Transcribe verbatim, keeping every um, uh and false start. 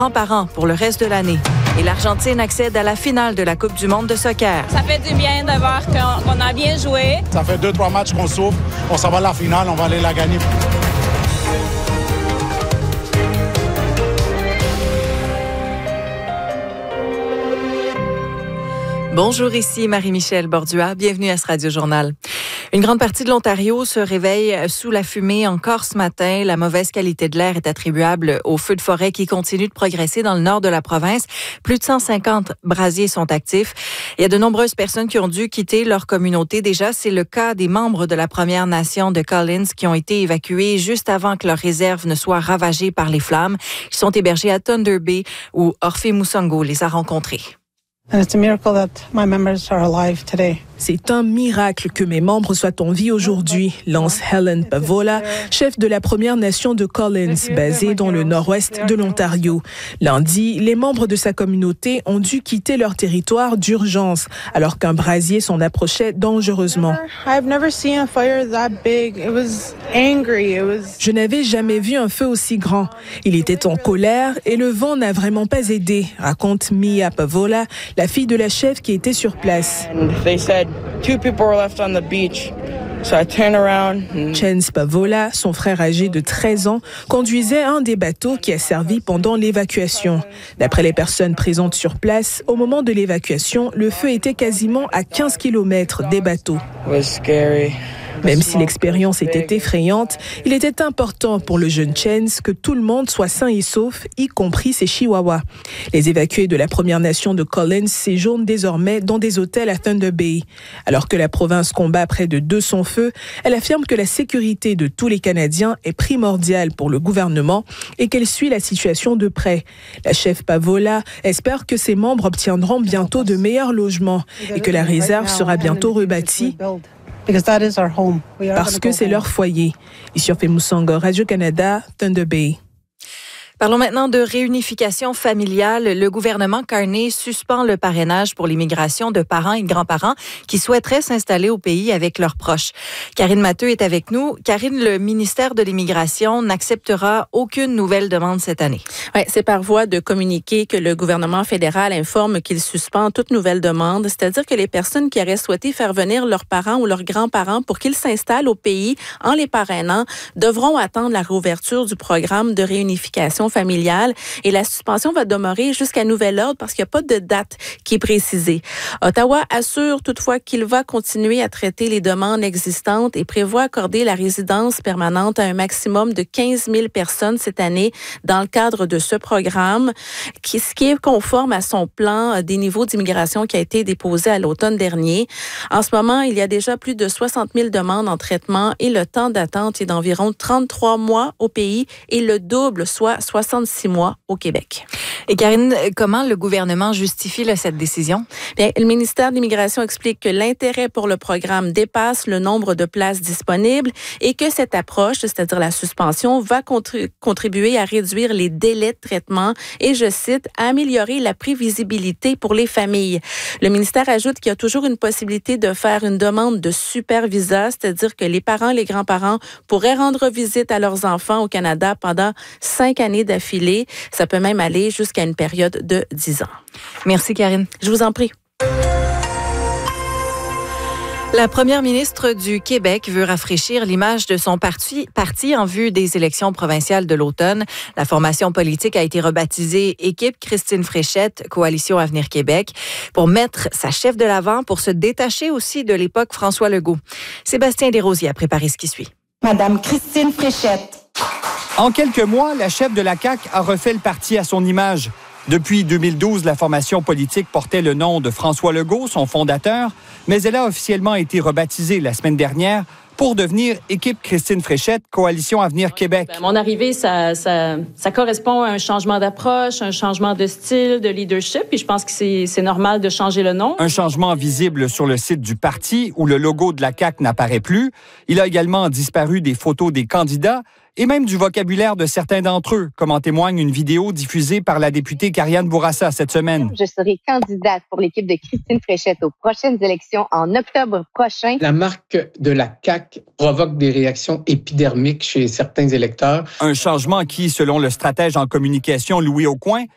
par an pour le reste de l'année. Et l'Argentine accède à la finale de la Coupe du monde de soccer. Ça fait du bien de voir qu'on, qu'on a bien joué. Ça fait deux, trois matchs qu'on souffre. On s'en va à la finale, on va aller la gagner. Bonjour, ici Marie-Michel Bordua. Bienvenue à ce Radio-Journal. Une grande partie de l'Ontario se réveille sous la fumée encore ce matin. La mauvaise qualité de l'air est attribuable aux feux de forêt qui continuent de progresser dans le nord de la province. Plus de cent cinquante brasiers sont actifs. Il y a de nombreuses personnes qui ont dû quitter leur communauté. Déjà, c'est le cas des membres de la Première Nation de Collins qui ont été évacués juste avant que leur réserve ne soit ravagée par les flammes. Ils sont hébergés à Thunder Bay où Orphée Moussango les a rencontrés. And it's a miracle that my members are alive today. C'est un miracle que mes membres soient en vie aujourd'hui, lance Helen Pavola, chef de la Première Nation de Collins, basée dans le nord-ouest de l'Ontario. Lundi, les membres de sa communauté ont dû quitter leur territoire d'urgence, alors qu'un brasier s'en approchait dangereusement. Je n'avais jamais vu un feu aussi grand. Il était en colère et le vent n'a vraiment pas aidé, raconte Mia Pavola, la fille de la chef qui était sur place. Two people were left on the beach. So I turned around. And... Chance Pavola, son frère âgé de treize ans, conduisait un des bateaux qui a servi pendant l'évacuation. D'après les personnes présentes sur place, au moment de l'évacuation, le feu était quasiment à quinze kilomètres des bateaux. It was scary. Même si l'expérience était effrayante, il était important pour le jeune Chance que tout le monde soit sain et sauf, y compris ses chihuahuas. Les évacués de la Première Nation de Collins séjournent désormais dans des hôtels à Thunder Bay. Alors que la province combat près de deux cents feux, elle affirme que la sécurité de tous les Canadiens est primordiale pour le gouvernement et qu'elle suit la situation de près. La chef Pavola espère que ses membres obtiendront bientôt de meilleurs logements et que la réserve sera bientôt rebâtie. Parce que c'est leur foyer. Ici Orphée Moussango, Radio-Canada, Thunder Bay. Parlons maintenant de réunification familiale. Le gouvernement Carney suspend le parrainage pour l'immigration de parents et de grands-parents qui souhaiteraient s'installer au pays avec leurs proches. Karine Matteux est avec nous. Karine, le ministère de l'Immigration n'acceptera aucune nouvelle demande cette année. Oui, c'est par voie de communiqué que le gouvernement fédéral informe qu'il suspend toute nouvelle demande, c'est-à-dire que les personnes qui auraient souhaité faire venir leurs parents ou leurs grands-parents pour qu'ils s'installent au pays en les parrainant devront attendre la réouverture du programme de réunification familiale et la suspension va demeurer jusqu'à nouvel ordre parce qu'il n'y a pas de date qui est précisée. Ottawa assure toutefois qu'il va continuer à traiter les demandes existantes et prévoit accorder la résidence permanente à un maximum de quinze mille personnes cette année dans le cadre de ce programme, qui, ce qui est conforme à son plan des niveaux d'immigration qui a été déposé à l'automne dernier. En ce moment, il y a déjà plus de soixante mille demandes en traitement et le temps d'attente est d'environ trente-trois mois au pays et le double, soit soixante-six mois au Québec. Et Karine, comment le gouvernement justifie là, cette décision? Bien, le ministère de l'Immigration explique que l'intérêt pour le programme dépasse le nombre de places disponibles et que cette approche, c'est-à-dire la suspension, va contri- contribuer à réduire les délais de traitement et, je cite, à améliorer la prévisibilité pour les familles. Le ministère ajoute qu'il y a toujours une possibilité de faire une demande de supervisa, c'est-à-dire que les parents et les grands-parents pourraient rendre visite à leurs enfants au Canada pendant cinq années d'affilée. Ça peut même aller jusqu'à une période de dix ans. Merci, Karine. Je vous en prie. La première ministre du Québec veut rafraîchir l'image de son parti, parti en vue des élections provinciales de l'automne. La formation politique a été rebaptisée Équipe Christine Fréchette, Coalition Avenir Québec, pour mettre sa chef de l'avant, pour se détacher aussi de l'époque François Legault. Sébastien Desrosiers a préparé ce qui suit. Madame Christine Fréchette. En quelques mois, la chef de la C A Q a refait le parti à son image. Depuis deux mille douze, la formation politique portait le nom de François Legault, son fondateur, mais elle a officiellement été rebaptisée la semaine dernière pour devenir Équipe Christine Fréchette, Coalition Avenir Québec. À mon arrivée, ça, ça, ça correspond à un changement d'approche, un changement de style, de leadership, et je pense que c'est, c'est normal de changer le nom. Un changement visible sur le site du parti où le logo de la C A Q n'apparaît plus. Il a également disparu des photos des candidats et même du vocabulaire de certains d'entre eux, comme en témoigne une vidéo diffusée par la députée Karianne Bourassa cette semaine. Je serai candidate pour l'équipe de Christine Fréchette aux prochaines élections en octobre prochain. La marque de la C A Q provoque des réactions épidermiques chez certains électeurs. Un changement qui, selon le stratège en communication Louis Aucoin,